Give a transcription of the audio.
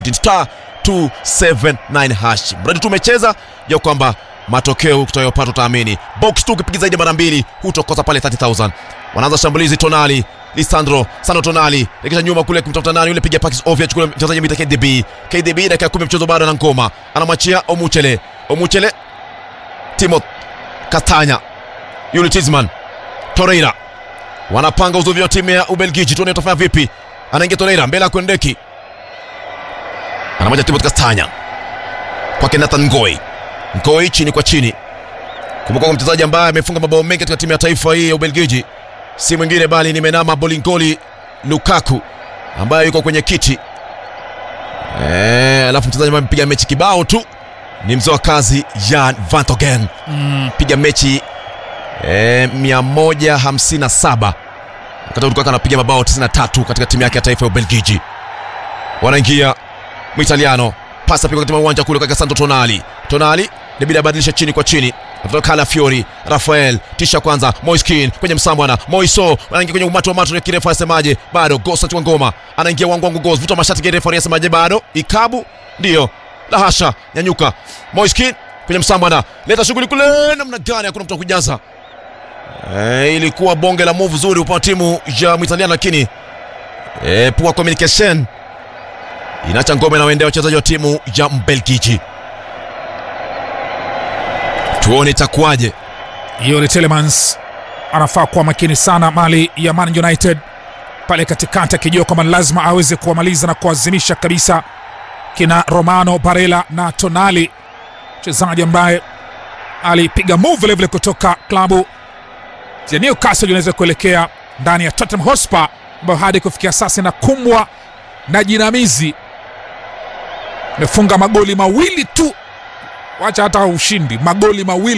star 279 hash. Mradi tumecheza ya kwamba matokeo utayopata utaamini. Box 2 ukipiga zaidi mara mbili hutokosa pale 30,000. Wanaanza shambulizi Tonali, Lisandro Tonali. Rekisha nyuma kule kumtafuta nani yule, piga packs ovyo, chukua mchezaji mita KDB dakika 10 mchezo bado na ngoma. Anamwachia Omuchele. Timo Castagna. Yule Tizman. Torreira. Wanapanga uzuvi wa timu ya Ubelgiji. Tuone utafanya vipi. Anaingia Torreira mbele ya Kwendeki. Anamwacha Timo Castagna. Kwa Nathan Ngoi chini kwa chini. Kumbuka mchezaji ambaye amefunga mabao mengi katika timu ya taifa hii ya Ubelgiji si mwingine bali ni Menama Bolingoli Lukaku ambaye yuko kwenye kiti. Alafu mchezaji ambaye amepiga mechi kibao tu ni mzee wa kazi Jan van Toghen. Piga mechi 157. Wakati Lukaku anapiga mabao 93 katika timu yake ya taifa ya Ubelgiji. Wanaingia Muitaliano. Pasa pika katika uwanja kule kwa Sandro Tonali ni bila badilisha chini kwa chini. Kutoka Calafiori, Rafael, tisha kwanza Moiskin kwenye msambwana. Moiso anaingia kwenye umati wa mato ya kirefa, asemaje? Bado Gosa tu ngoma. Anaingia wangu Gosa, vuta mashati kirefa, asemaje? Bado Ikabu ndio. La hasha, nyanyuka. Moiskin kwenye msambwana. Leta shughuli kule, namna gani hakuna mtu kujaza. Ilikuwa bonge la move zuri upande timu ya Muitaliano, lakini poor communication inacha ngome na waendea wachezaji wa timu ya Mbelgiji. Tuone itakuwaje. Yule Telemans anafaa kuwa makini sana mali ya Man United pale katikati, akijua kwamba lazima aweze kuwamaliza na kuazimisha kabisa kina Romano Barella na Tonali, mchezaji ambaye alipiga move level kutoka klabu ya Newcastle inaweza kuelekea ndani ya Tottenham Hotspur, ambayo hadi kufikia sasa inakumbwa na jinamizi. Mefunga magoli mawili tu, wacha hata ushindi, magoli mawili